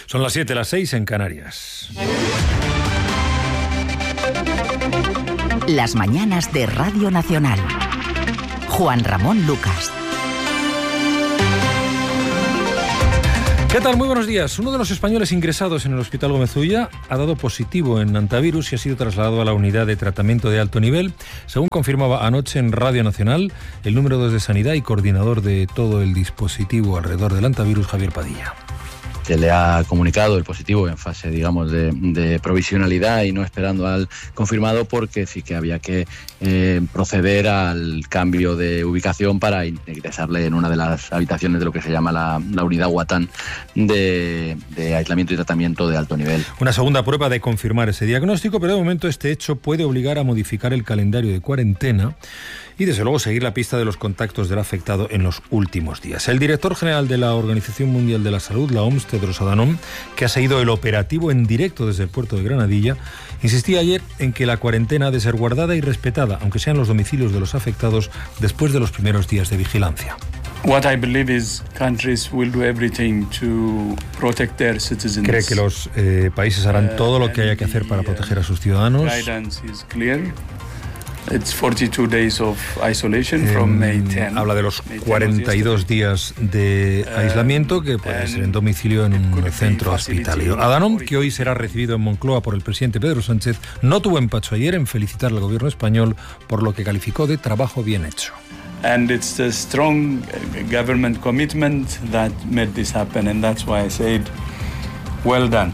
Son las 7, las 6 en Canarias. Las mañanas de Radio Nacional. Juan Ramón Lucas. ¿Qué tal? Muy buenos días. Uno de los españoles ingresados en el Hospital Gómez Ulla ha dado positivo en antivirus y ha sido trasladado a la unidad de tratamiento de alto nivel, según confirmaba anoche en Radio Nacional el número 2 de Sanidad y coordinador de todo el dispositivo alrededor del antivirus, Javier Padilla. Se le ha comunicado el positivo en fase, digamos, de provisionalidad y no esperando al confirmado, porque sí que había que proceder al cambio de ubicación para ingresarle en una de las habitaciones de lo que se llama la unidad Guatán de aislamiento y tratamiento de alto nivel. Una segunda prueba de confirmar ese diagnóstico, pero de momento este hecho puede obligar a modificar el calendario de cuarentena y desde luego seguir la pista de los contactos del afectado en los últimos días. El director general de la Organización Mundial de la Salud, la OMS, Tedros Adhanom, que ha seguido el operativo en directo desde el puerto de Granadilla, insistía ayer en que la cuarentena ha de ser guardada y respetada, aunque sean los domicilios de los afectados después de los primeros días de vigilancia. What I believe is countries will do everything to protect their citizens. Cree que los países harán todo lo que haya que hacer para proteger a sus ciudadanos. Guidance is clear. It's 42 days of isolation from May 10. Habla de los 42 días de aislamiento que pueden ser en domicilio en un centro hospitalario. Adhanom, que hoy será recibido en Moncloa por el presidente Pedro Sánchez, no tuvo empacho ayer en felicitar al gobierno español por lo que calificó de trabajo bien hecho. And it's the strong government commitment that made this happen, and that's why I said, well done.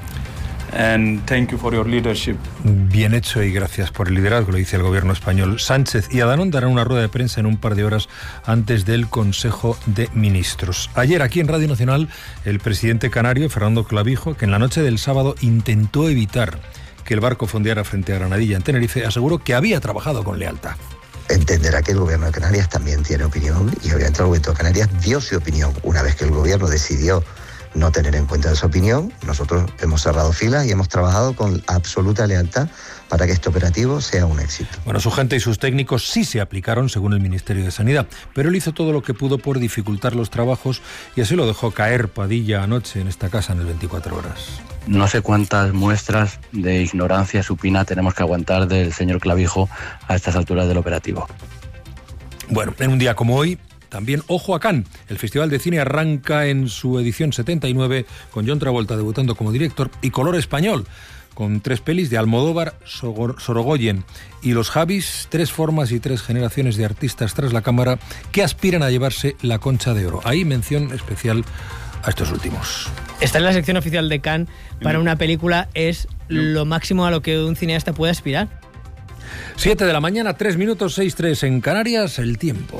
And thank you for your leadership. Bien hecho y gracias por el liderazgo, le dice el gobierno español. Sánchez y Adhanom darán una rueda de prensa en un par de horas antes del Consejo de Ministros. Ayer aquí en Radio Nacional, el presidente canario, Fernando Clavijo, que en la noche del sábado intentó evitar que el barco fondeara frente a Granadilla en Tenerife, aseguró que había trabajado con lealtad. Entenderá que el gobierno de Canarias también tiene opinión y obviamente el gobierno de Canarias dio su opinión. Una vez que el gobierno decidió no tener en cuenta esa opinión, nosotros hemos cerrado filas y hemos trabajado con absoluta lealtad para que este operativo sea un éxito. Bueno, su gente y sus técnicos sí se aplicaron según el Ministerio de Sanidad, pero él hizo todo lo que pudo por dificultar los trabajos y así lo dejó caer Padilla anoche en esta casa en el 24 horas. No sé cuántas muestras de ignorancia supina tenemos que aguantar del señor Clavijo a estas alturas del operativo. Bueno, en un día como hoy, también ojo a Cannes. El Festival de Cine arranca en su edición 79 con John Travolta debutando como director y Color Español, con 3 pelis de Almodóvar, Sorogoyen y Los Javis, 3 formas y 3 generaciones de artistas tras la cámara que aspiran a llevarse la Concha de Oro. Ahí mención especial a estos últimos. Estar en la sección oficial de Cannes para una película es lo máximo a lo que un cineasta puede aspirar. 7 de la mañana, 3 minutos, 6:03 en Canarias, el tiempo.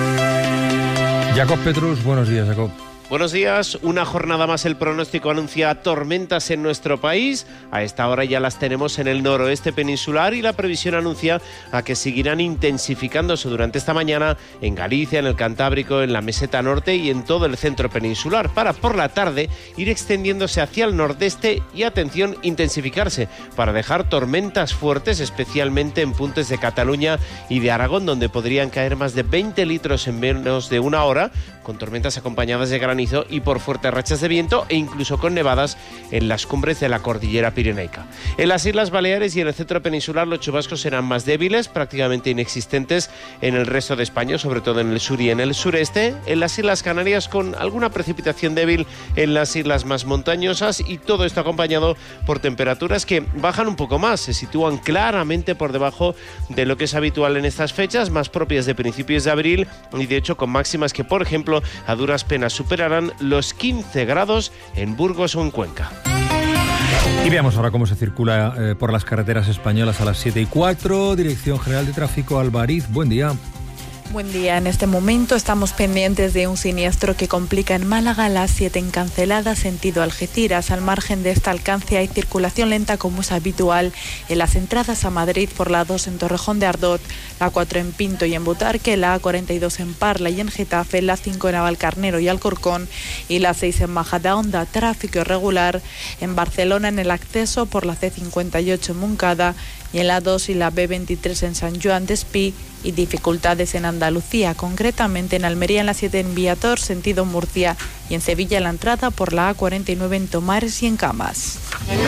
Jacob Petrus, buenos días, Jacob. Buenos días, una jornada más. El pronóstico anuncia tormentas en nuestro país. A esta hora ya las tenemos en el noroeste peninsular y la previsión anuncia a que seguirán intensificándose durante esta mañana en Galicia, en el Cantábrico, en la meseta norte y en todo el centro peninsular, para por la tarde ir extendiéndose hacia el nordeste y, atención, intensificarse para dejar tormentas fuertes, especialmente en puntos de Cataluña y de Aragón, donde podrían caer más de 20 litros en menos de una hora, con tormentas acompañadas de granizo y por fuertes rachas de viento e incluso con nevadas en las cumbres de la cordillera pirenaica. En las Islas Baleares y en el centro peninsular los chubascos serán más débiles, prácticamente inexistentes en el resto de España, sobre todo en el sur y en el sureste. En las Islas Canarias con alguna precipitación débil en las islas más montañosas, y todo esto acompañado por temperaturas que bajan un poco más, se sitúan claramente por debajo de lo que es habitual en estas fechas, más propias de principios de abril, y de hecho con máximas que, por ejemplo, a duras penas superarán los 15 grados en Burgos o en Cuenca. Y veamos ahora cómo se circula por las carreteras españolas a las 7:04. Dirección General de Tráfico, Alvariz, buen día. Buen día. En este momento estamos pendientes de un siniestro que complica en Málaga la 7 en Cancelada, sentido Algeciras. Al margen de este alcance hay circulación lenta, como es habitual en las entradas a Madrid por la 2 en Torrejón de Ardot, la 4 en Pinto y en Butarque, la A42 en Parla y en Getafe, la 5 en Navalcarnero y Alcorcón y la 6 en Majadahonda. Tráfico irregular en Barcelona en el acceso por la C58 en Montcada y en la 2 y la B23 en San Joan Despí, y dificultades en Andalucía, concretamente en Almería en la 7 en Viator, sentido Murcia, y en Sevilla en la entrada por la A49 en Tomares y en Camas.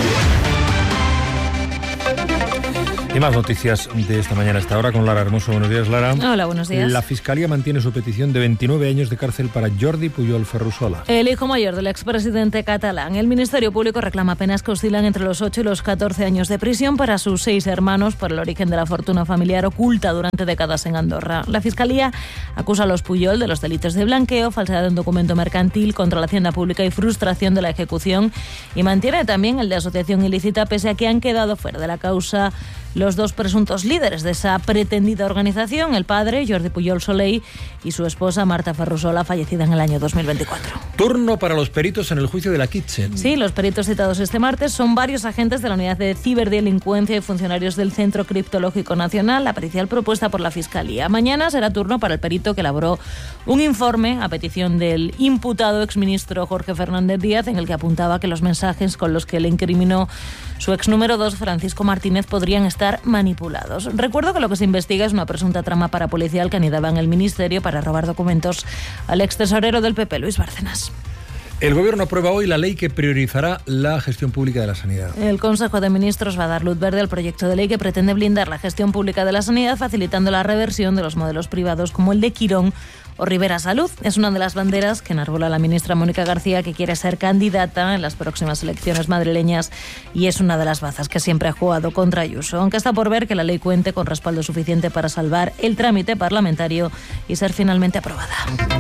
Y más noticias de esta mañana a esta hora con Lara Hermoso. Buenos días, Lara. Hola, buenos días. La Fiscalía mantiene su petición de 29 años de cárcel para Jordi Pujol Ferrusola. El hijo mayor del expresidente catalán. El Ministerio Público reclama penas que oscilan entre los 8 y los 14 años de prisión para sus 6 hermanos por el origen de la fortuna familiar oculta durante décadas en Andorra. La Fiscalía acusa a los Pujol de los delitos de blanqueo, falsedad de un documento mercantil contra la hacienda pública y frustración de la ejecución, y mantiene también el de asociación ilícita, pese a que han quedado fuera de la causa los 2 presuntos líderes de esa pretendida organización, el padre, Jordi Pujol Soley, y su esposa, Marta Ferrusola, fallecida en el año 2024. Turno para los peritos en el juicio de la Kitchen. Sí, los peritos citados este martes son varios agentes de la Unidad de Ciberdelincuencia y funcionarios del Centro Criptológico Nacional, la pericial propuesta por la Fiscalía. Mañana será turno para el perito que elaboró un informe a petición del imputado exministro Jorge Fernández Díaz, en el que apuntaba que los mensajes con los que le incriminó su ex número 2, Francisco Martínez, podrían estar manipulados. Recuerdo que lo que se investiga es una presunta trama parapolicial que anidaba en el Ministerio para robar documentos al ex tesorero del PP, Luis Bárcenas. El Gobierno aprueba hoy la ley que priorizará la gestión pública de la sanidad. El Consejo de Ministros va a dar luz verde al proyecto de ley que pretende blindar la gestión pública de la sanidad, facilitando la reversión de los modelos privados como el de Quirón o Rivera Salud. Es una de las banderas que enarbola la ministra Mónica García, que quiere ser candidata en las próximas elecciones madrileñas, y es una de las bazas que siempre ha jugado contra Ayuso, aunque está por ver que la ley cuente con respaldo suficiente para salvar el trámite parlamentario y ser finalmente aprobada.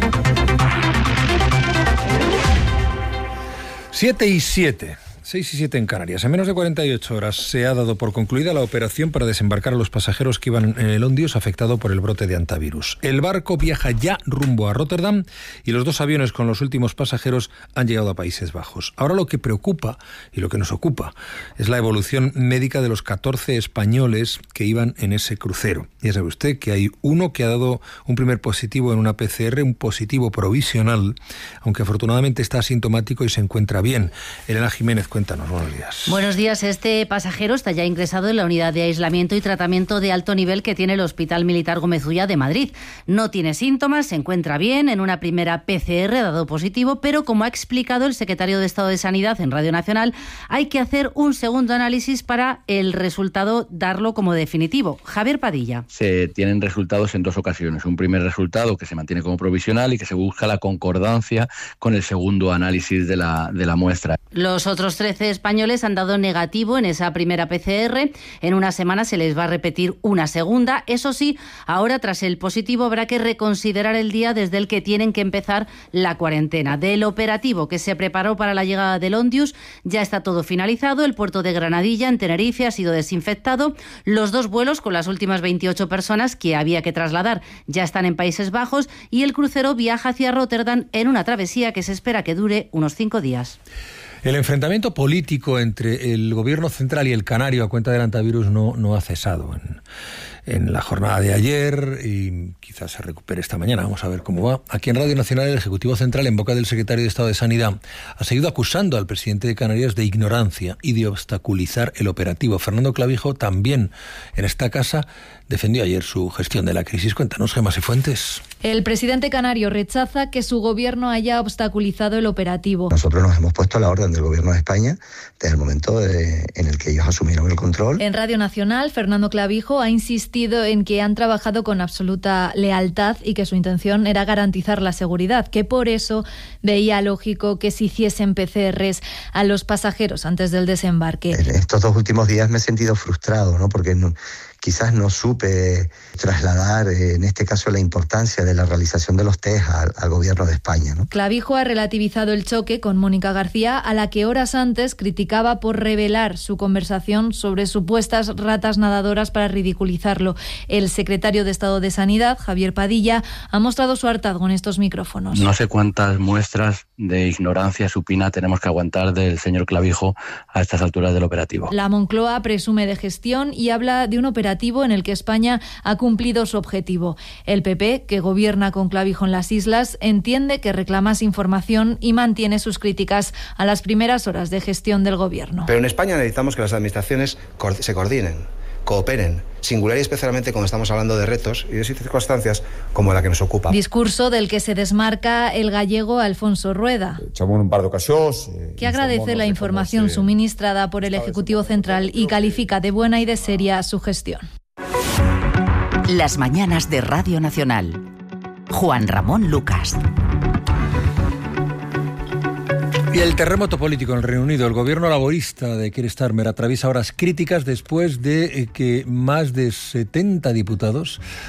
6 y 7 en Canarias. En menos de 48 horas se ha dado por concluida la operación para desembarcar a los pasajeros que iban en el Ondius afectado por el brote de hantavirus. El barco viaja ya rumbo a Rotterdam y los 2 aviones con los últimos pasajeros han llegado a Países Bajos. Ahora lo que preocupa y lo que nos ocupa es la evolución médica de los 14 españoles que iban en ese crucero. Ya sabe usted que hay uno que ha dado un primer positivo en una PCR, un positivo provisional, aunque afortunadamente está asintomático y se encuentra bien. Elena Jiménez, cuéntanos, buenos días. Buenos días. Este pasajero está ya ingresado en la unidad de aislamiento y tratamiento de alto nivel que tiene el Hospital Militar Gómez Ulla de Madrid. No tiene síntomas, se encuentra bien, en una primera PCR ha dado positivo, pero como ha explicado el secretario de Estado de Sanidad en Radio Nacional, hay que hacer un segundo análisis para el resultado darlo como definitivo. Javier Padilla. Se tienen resultados en 2 ocasiones. Un primer resultado que se mantiene como provisional y que se busca la concordancia con el segundo análisis de la muestra. Los otros 13 españoles han dado negativo en esa primera PCR. En una semana se les va a repetir una segunda. Eso sí, ahora tras el positivo habrá que reconsiderar el día desde el que tienen que empezar la cuarentena. Del operativo que se preparó para la llegada del Ondius ya está todo finalizado. El puerto de Granadilla, en Tenerife, ha sido desinfectado. Los 2 vuelos con las últimas 28 personas que había que trasladar ya están en Países Bajos y el crucero viaja hacia Rotterdam en una travesía que se espera que dure unos 5 días. El enfrentamiento político entre el gobierno central y el canario a cuenta del hantavirus no ha cesado en la jornada de ayer y quizás se recupere esta mañana. Vamos a ver cómo va. Aquí en Radio Nacional, el Ejecutivo Central, en boca del secretario de Estado de Sanidad, ha seguido acusando al presidente de Canarias de ignorancia y de obstaculizar el operativo. Fernando Clavijo también en esta casa defendió ayer su gestión de la crisis. Cuéntanos, Gemma Cifuentes. El presidente canario rechaza que su gobierno haya obstaculizado el operativo. Nosotros nos hemos puesto a la orden del gobierno de España desde el momento en el que ellos asumieron el control. En Radio Nacional, Fernando Clavijo ha insistido en que han trabajado con absoluta lealtad y que su intención era garantizar la seguridad, que por eso veía lógico que se hiciesen PCRs a los pasajeros antes del desembarque. En estos 2 últimos días me he sentido frustrado, ¿no? Porque quizás no supe trasladar, en este caso, la importancia de la realización de los test al gobierno de España, ¿no? Clavijo ha relativizado el choque con Mónica García, a la que horas antes criticaba por revelar su conversación sobre supuestas ratas nadadoras para ridiculizarlo. El secretario de Estado de Sanidad, Javier Padilla, ha mostrado su hartazgo en estos micrófonos. No sé cuántas muestras de ignorancia supina tenemos que aguantar del señor Clavijo a estas alturas del operativo. La Moncloa presume de gestión y habla de un operativo en el que España ha cumplido su objetivo. El PP, que gobierna con Clavijo en las islas, entiende que reclama más información y mantiene sus críticas a las primeras horas de gestión del gobierno. Pero en España necesitamos que las administraciones se coordinen. cooperen, singular y especialmente cuando estamos hablando de retos y de circunstancias como la que nos ocupa. Discurso del que se desmarca el gallego Alfonso Rueda, que agradece la información suministrada por el Ejecutivo Central y califica de buena y de seria su gestión. Las mañanas de Radio Nacional. Juan Ramón Lucas. Y el terremoto político en el Reino Unido. El gobierno laborista de Keir Starmer atraviesa horas críticas después de que más de 70 diputados